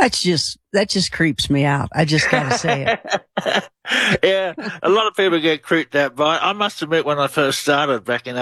that just creeps me out. I just got to say it. Yeah, a lot of people get creeped out by it. I must admit, when I first started back in